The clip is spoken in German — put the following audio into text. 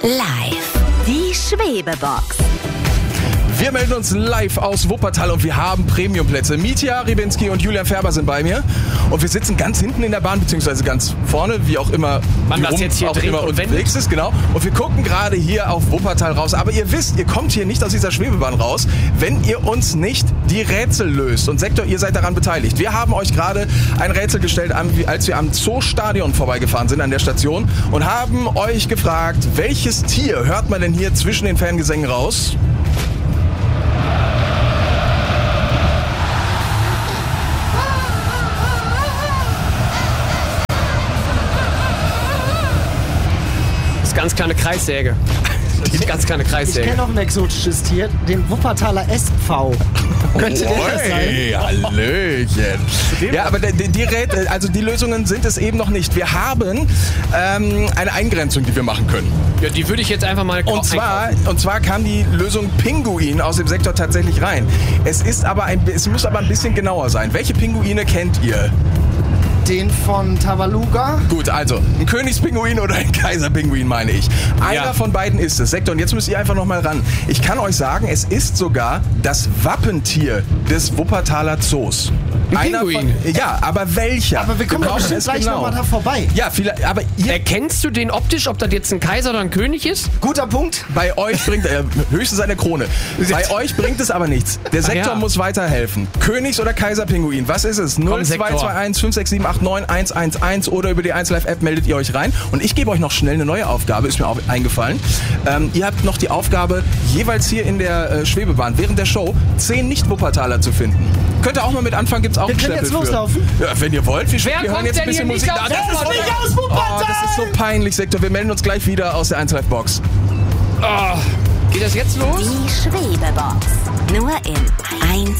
Live. Die Schwebebox. Wir melden uns live aus Wuppertal und wir haben Premiumplätze. Mitja Ribinski und Julian Färber sind bei mir. Und wir sitzen ganz hinten in der Bahn, beziehungsweise ganz vorne, wie auch immer man das jetzt hier auch immer unterwegs ist. Genau. Und wir gucken gerade hier auf Wuppertal raus. Aber ihr wisst, ihr kommt hier nicht aus dieser Schwebebahn raus, wenn ihr uns nicht die Rätsel löst. Und Sektor, ihr seid daran beteiligt. Wir haben euch gerade ein Rätsel gestellt, als wir am Zoostadion vorbeigefahren sind an der Station und haben euch gefragt, welches Tier hört man denn hier zwischen den Fangesängen raus? Ganz kleine Kreissäge. Ganz kleine Kreissäge. Ich kenne noch ein exotisches Tier, den Wuppertaler SV. Könnte der das sein? Hallöchen. Ja, aber die Lösungen sind es eben noch nicht. Wir haben eine Eingrenzung, die wir machen können. Ja, die würde ich jetzt einfach mal Und zwar kam die Lösung Pinguin aus dem Sektor tatsächlich rein. Es muss aber ein bisschen genauer sein. Welche Pinguine kennt ihr? Den von Tabaluga? Gut, also ein Königspinguin oder ein Kaiserpinguin, meine ich. Einer von beiden ist es. Sektor, und jetzt müsst ihr einfach noch mal ran. Ich kann euch sagen, es ist sogar das Wappentier des Wuppertaler Zoos. Pinguin? Ja, aber welcher? Aber wir kommen doch bestimmt gleich nochmal da vorbei. Ja, aber ihr... Erkennst du den optisch, ob das jetzt ein Kaiser oder ein König ist? Guter Punkt. Bei euch bringt höchstens eine Krone. Bei euch bringt es aber nichts. Der Sektor muss weiterhelfen. Königs- oder Kaiserpinguin, was ist es? 0221 567 89111 oder über die 1Live-App meldet ihr euch rein. Und ich gebe euch noch schnell eine neue Aufgabe, ist mir auch eingefallen. Ihr habt noch die Aufgabe, jeweils hier in der Schwebebahn während der Show 10 Nicht-Wuppertaler zu finden. Könnt ihr auch mal mit anfangen, gibt's auch einen Schleppel jetzt loslaufen? Ja, wenn ihr wollt. Wir hören jetzt ein bisschen Musik. Das ist nicht aus Wuppertal! Das ist so peinlich, Sektor. Wir melden uns gleich wieder aus der 1Live-Box. Geht das jetzt los? Die Schwebebox. Nur in 1